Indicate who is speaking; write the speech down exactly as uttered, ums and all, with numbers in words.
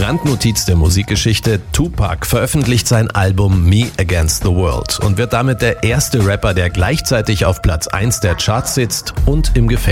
Speaker 1: Randnotiz der Musikgeschichte: Tupac veröffentlicht sein Album Me Against the World und wird damit der erste Rapper, der gleichzeitig auf Platz eins der Charts sitzt und im Gefängnis